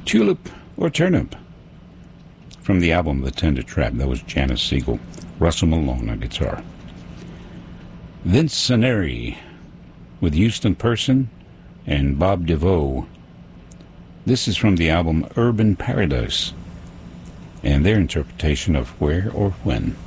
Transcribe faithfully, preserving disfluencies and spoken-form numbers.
Tulip or Turnip from the album The Tender Trap. That was Janice Siegel. Russell Malone on guitar. Vince Saneri with Houston Person and Bob DeVoe. This is from the album Urban Paradise and their interpretation of Where or When.